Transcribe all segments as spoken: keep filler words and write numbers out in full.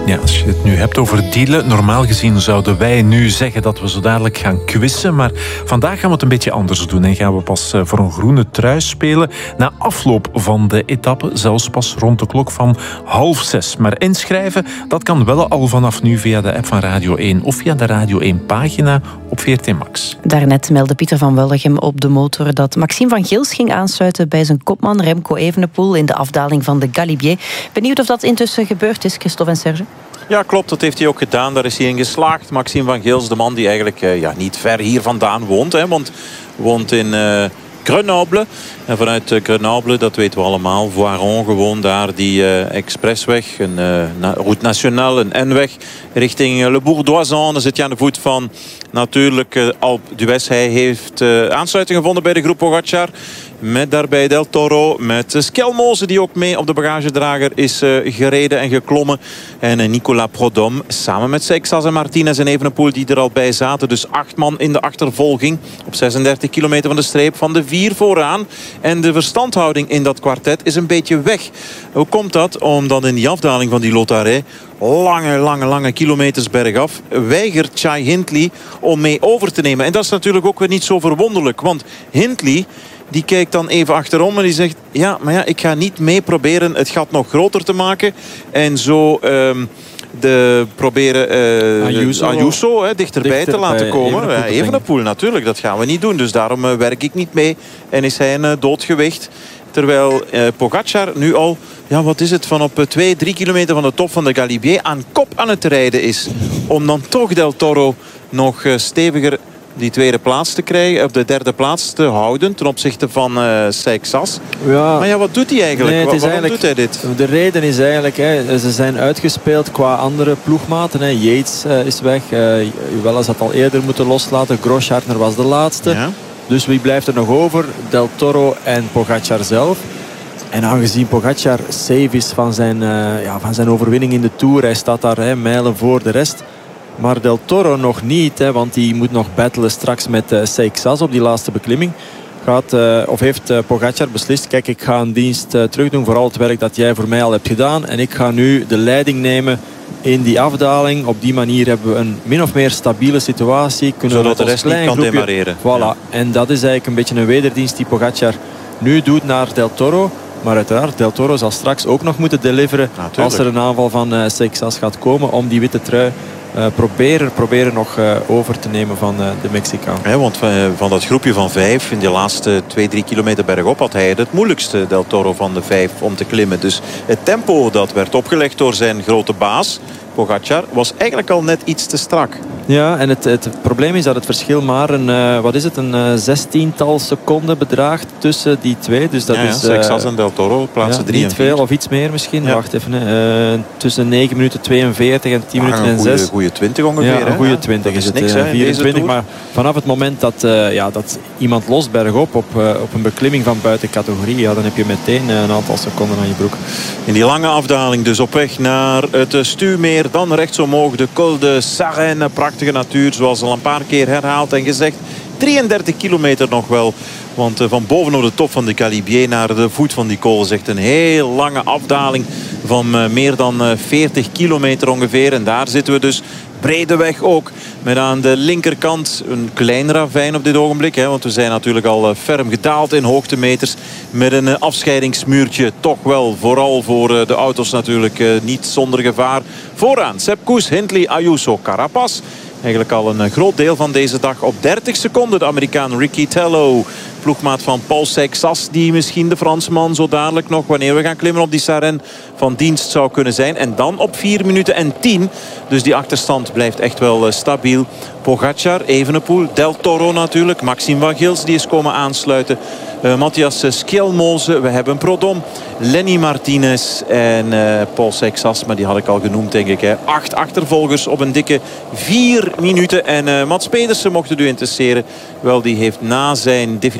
Ja, als je het nu hebt over dealen, normaal gezien zouden wij nu zeggen dat we zo dadelijk gaan quizzen, maar vandaag gaan we het een beetje anders doen en gaan we pas voor een groene trui spelen na afloop van de etappe, zelfs pas rond de klok van half zes. Maar inschrijven, dat kan wel al vanaf nu via de app van Radio één of via de Radio één pagina op V R T Max. Daarnet meldde Pieter van Wellegem op de motor dat Maxime van Gils ging aansluiten bij zijn kopman Remco Evenepoel in de afdaling van de Galibier. Benieuwd of dat intussen gebeurd is, Christophe en Serge? Ja, klopt. Dat heeft hij ook gedaan. Daar is hij in geslaagd. Maxime van Gils, de man die eigenlijk uh, ja, niet ver hier vandaan woont. Hè, want woont in uh, Grenoble. En vanuit uh, Grenoble, dat weten we allemaal, Voiron gewoon daar, die uh, expressweg, een uh, na route nationale, een N-weg, richting uh, Le Bourg-d'Oisans. Dan zit je aan de voet van natuurlijk uh, Alpe d'Huez. Hij heeft uh, aansluiting gevonden bij de groep Pogacar. Met daarbij Del Toro, met Skelmoze die ook mee op de bagagedrager is uh, gereden en geklommen. En uh, Nicolas Prudhomme samen met Seixas en Martinez en Evenepoel die er al bij zaten. Dus acht man in de achtervolging op zesendertig kilometer van de streep van de vier vooraan. En de verstandhouding in dat kwartet is een beetje weg. Hoe komt dat? Omdat in die afdaling van die Lotaret lange, lange, lange kilometers bergaf weigert Chai Hindley om mee over te nemen. En dat is natuurlijk ook weer niet zo verwonderlijk. Want Hindley die kijkt dan even achterom en die zegt, ja, maar ja, ik ga niet mee proberen het gat nog groter te maken. En zo um, de, proberen uh, Ayuso, Ayuso hè, dichterbij dichter te laten komen. Evenepoel, ja, Evenepoel natuurlijk, dat gaan we niet doen. Dus daarom uh, werk ik niet mee en is hij een uh, doodgewicht. Terwijl uh, Pogacar nu al, ja, wat is het, van op twee, drie kilometer van de top van de Galibier aan kop aan het rijden is. Om dan toch Del Toro nog uh, steviger die tweede plaats te krijgen, op de derde plaats te houden ten opzichte van uh, Seixas. Ja. Maar ja, wat doet hij eigenlijk? Nee, Waarom eigenlijk, doet hij dit? De reden is eigenlijk, hè, ze zijn uitgespeeld qua andere ploegmaten. Hè. Yates uh, is weg. Uh, wel eens had al eerder moeten loslaten. Grosschartner was de laatste. Ja. Dus wie blijft er nog over? Del Toro en Pogacar zelf. En aangezien Pogacar safe is van zijn, uh, ja, van zijn overwinning in de Tour, hij staat daar hè, mijlen voor de rest. Maar Del Toro nog niet, hè, want die moet nog battelen straks met uh, Seixas op die laatste beklimming. Gaat, uh, of heeft uh, Pogacar beslist, kijk, ik ga een dienst uh, terugdoen voor al het werk dat jij voor mij al hebt gedaan. En ik ga nu de leiding nemen in die afdaling. Op die manier hebben we een min of meer stabiele situatie. Kunnen Zodat we de rest niet kan groepje, demareren. Voilà. Ja. En dat is eigenlijk een beetje een wederdienst die Pogacar nu doet naar Del Toro. Maar uiteraard, Del Toro zal straks ook nog moeten deliveren. Natuurlijk. Als er een aanval van uh, Seixas gaat komen om die witte trui Uh, proberen, proberen nog uh, over te nemen van uh, de Mexicaan. Ja, want van, van dat groepje van vijf in de laatste twee, drie kilometer bergop had hij het moeilijkste, Del Toro, van de vijf om te klimmen. Dus het tempo dat werd opgelegd door zijn grote baas, Pogacar, was eigenlijk al net iets te strak. Ja, en het, het probleem is dat het verschil maar een, uh, wat is het, een uh, zestiental seconden bedraagt tussen die twee. Dus dat ja, ja, is... Seixas uh, en Del Toro plaatsen ja, drie niet en vier. veel of iets meer misschien. Ja. Wacht even. Uh, tussen negen minuten tweeënveertig en tien minuten en zes. Een goede twintig ongeveer. Ja, een goede twintig is, is het. Niks, uh, vierentwintig, maar vanaf het moment dat, uh, ja, dat iemand lost bergop op, uh, op een beklimming van buiten categorie, ja, dan heb je meteen uh, een aantal seconden aan je broek. In die lange afdaling dus op weg naar het Stuwmeer. Dan rechts omhoog de Col de Sarenne. Prachtige natuur, zoals al een paar keer herhaald en gezegd. drieëndertig kilometer nog wel. Want van bovenop de top van de Galibier naar de voet van die col is echt een heel lange afdaling van meer dan veertig kilometer ongeveer. En daar zitten we dus. Brede weg ook. Met aan de linkerkant een klein ravijn op dit ogenblik. Hè, want we zijn natuurlijk al ferm gedaald in hoogtemeters. Met een afscheidingsmuurtje. Toch wel vooral voor de auto's natuurlijk niet zonder gevaar. Vooraan Sepp Kuss, Hindley, Ayuso, Carapaz. Eigenlijk al een groot deel van deze dag op dertig seconden. De Amerikaan Ricky Tello, ploegmaat van Paul Seixas, die misschien de Fransman zo dadelijk nog, wanneer we gaan klimmen op die Sarenne, van dienst zou kunnen zijn. En dan op vier minuten en tien. Dus die achterstand blijft echt wel uh, stabiel. Pogacar, Evenepoel, Del Toro natuurlijk. Maxime van Gils die is komen aansluiten. Uh, Matthias Skelmoze, we hebben Prudhomme, Lenny Martinez en uh, Paul Seixas. Maar die had ik al genoemd, denk ik. Hè. Acht achtervolgers op een dikke vier minuten. En uh, Mats Pedersen mocht het u interesseren. Wel, die heeft na zijn definitieve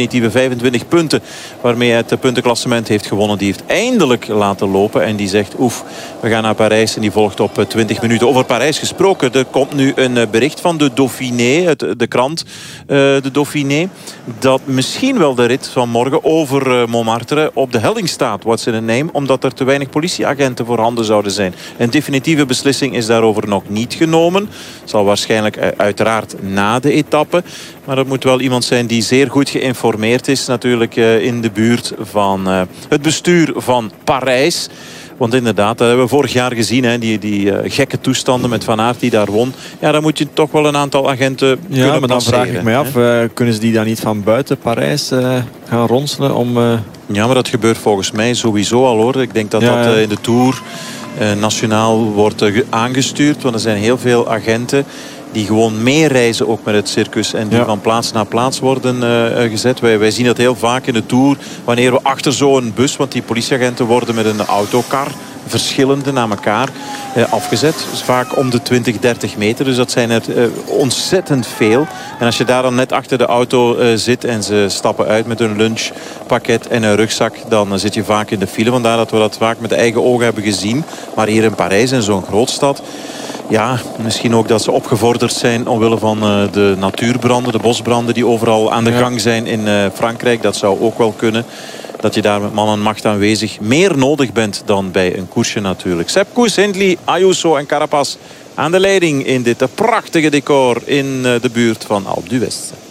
definitieve vijfentwintig punten waarmee hij het puntenklassement heeft gewonnen. Die heeft eindelijk laten lopen en die zegt oef, we gaan naar Parijs en die volgt op twintig minuten. Over Parijs gesproken, er komt nu een bericht van de Dauphiné, de krant de Dauphiné, dat misschien wel de rit van morgen over Montmartre op de helling staat. What's in a name? Omdat er te weinig politieagenten voorhanden zouden zijn. Een definitieve beslissing is daarover nog niet genomen. Zal waarschijnlijk uiteraard na de etappe. Maar dat moet wel iemand zijn die zeer goed geïnformeerd is. Natuurlijk in de buurt van het bestuur van Parijs. Want inderdaad, dat hebben we vorig jaar gezien. Hè, die die uh, gekke toestanden met Van Aert die daar won. Ja, dan moet je toch wel een aantal agenten ja, kunnen maar dan passeren, vraag ik mij af. Uh, kunnen ze die dan niet van buiten Parijs uh, gaan ronselen om... Uh... Ja, maar dat gebeurt volgens mij sowieso al hoor. Ik denk dat ja, dat uh, in de Tour uh, nationaal wordt uh, aangestuurd. Want er zijn heel veel agenten die gewoon meereizen ook met het circus. En die ja. van plaats naar plaats worden uh, gezet. Wij, wij zien dat heel vaak in de Tour. Wanneer we achter zo'n bus, want die politieagenten worden met een autocar, verschillende na elkaar, uh, afgezet. Dus vaak om de twintig, dertig meter. Dus dat zijn er uh, ontzettend veel. En als je daar dan net achter de auto uh, zit en ze stappen uit met een lunchpakket en een rugzak, dan uh, zit je vaak in de file. Vandaar dat we dat vaak met eigen ogen hebben gezien. Maar hier in Parijs, in zo'n grootstad, ja, misschien ook dat ze opgevorderd zijn omwille van uh, de natuurbranden, de bosbranden die overal aan de ja. gang zijn in uh, Frankrijk. Dat zou ook wel kunnen. Dat je daar met man en macht aanwezig meer nodig bent dan bij een koersje natuurlijk. Sepp Kuss, Hindley, Ayuso en Carapaz aan de leiding in dit prachtige decor in uh, de buurt van Alpe d'Huez.